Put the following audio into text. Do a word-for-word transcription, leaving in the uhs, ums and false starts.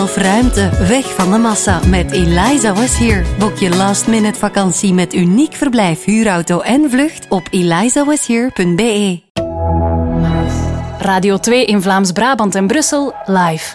Of ruimte, weg van de massa met Eliza Was Here. Boek je last minute vakantie met uniek verblijf, huurauto en vlucht op eliza was here punt be. Radio twee in Vlaams-Brabant en Brussel live.